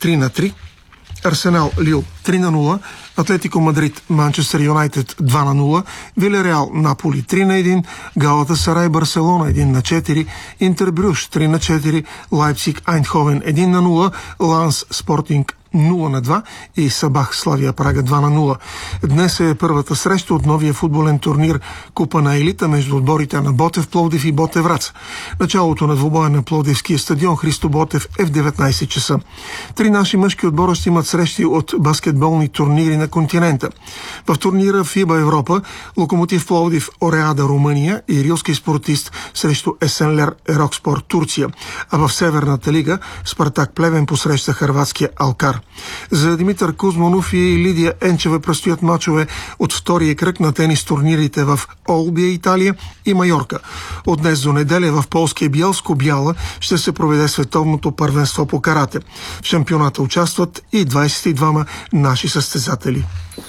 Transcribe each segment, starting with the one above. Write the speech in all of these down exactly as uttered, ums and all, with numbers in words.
три на три, Арсенал Лил три на нула, Атлетико Мадрид Манчестър Юнайтед два на нула, Вилереал Наполи три на един, Галатасарай Барселона един на четири, Интер Брюш три на четири, Лайпциг Айндховен един на нула, Ланс Спортинг нула на два и Сабах Славия Прага два на нула. Днес е първата среща от новия футболен турнир Купа на елита между отборите на Ботев Пловдив и Ботев Враца. Началото на двубоя на Пловдивския стадион Христо Ботев е в деветнайсет часа. Три наши мъжки отбора ще имат срещи от баскетболни турнири на континента. В турнира ФИБА Европа Локомотив Пловдив Ореада Румъния и Рилски спортист срещу Есенлер Рокспорт Турция. А в Северната лига Спартак Плевен посреща хърватския Алкар. За Димитър Кузманов и Лидия Енчева предстоят мачове от втория кръг на тенис турнирите в Олбия, Италия и Майорка. От днес до неделя в полския Бялско-Бяла ще се проведе световното първенство по карате. В шампионата участват и двайсет и двама наши състезатели.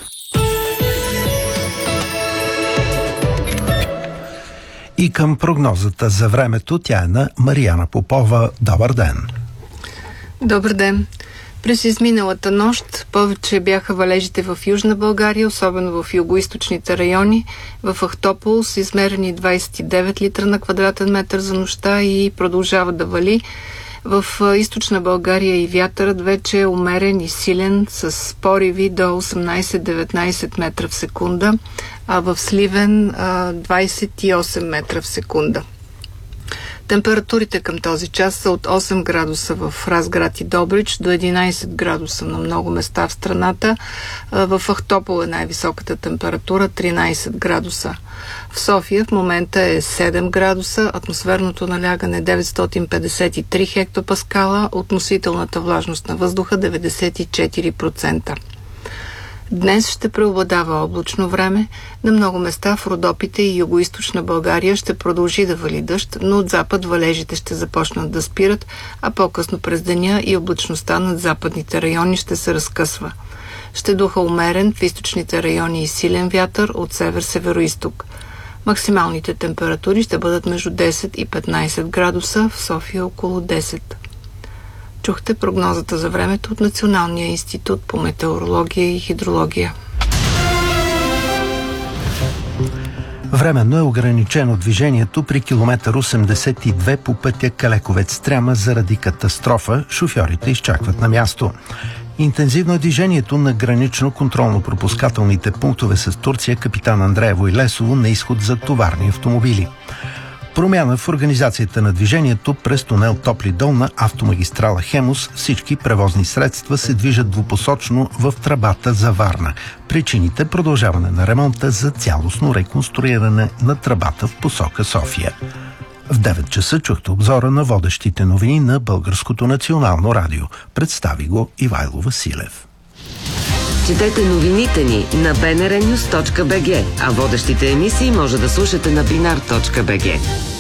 И към прогнозата за времето, тя е на Марияна Попова. Добър ден! Добър ден! През изминалата нощ повече бяха валежите в Южна България, особено в югоизточните райони. В Ахтопол са измерени двайсет и девет литра на квадратен метър за нощта и продължава да вали. В източна България и вятърът вече е умерен и силен, с пориви до осемнайсет-деветнайсет метра в секунда, а в Сливен двайсет и осем метра в секунда. Температурите към този час са от осем градуса в Разград и Добрич до единайсет градуса на много места в страната. В Ахтопол е най-високата температура тринайсет градуса. В София в момента е седем градуса, атмосферното налягане деветстотин петдесет и три хектопаскала, относителната влажност на въздуха деветдесет и четири процента. Днес ще преобладава облачно време. На много места в Родопите и югоизточна България ще продължи да вали дъжд, но от запад валежите ще започнат да спират, а по-късно през деня и облачността над западните райони ще се разкъсва. Ще духа умерен в източните райони и силен вятър от север-североизток. Максималните температури ще бъдат между десет и петнайсет градуса, в София около десет. Чухте прогнозата за времето от Националния институт по метеорология и хидрология. Временно е ограничено движението при километър осемдесет и две по пътя Калековец-Стряма заради катастрофа. Шофьорите изчакват на място. Интензивно е движението на гранично-контролно-пропускателните пунктове с Турция Капитан Андреево и Лесово на изход за товарни автомобили. Промяна в организацията на движението през тунел Топли дол на автомагистрала Хемус. Всички превозни средства се движат двупосочно в тръбата за Варна. Причините – продължаване на ремонта за цялостно реконструиране на тръбата в посока София. В девет часа чухте обзора на водещите новини на Българското национално радио. Представи го Ивайло Василев. Четете новините ни на би ен ар нюз точка би джи, а водещите емисии може да слушате на бинар точка би джи.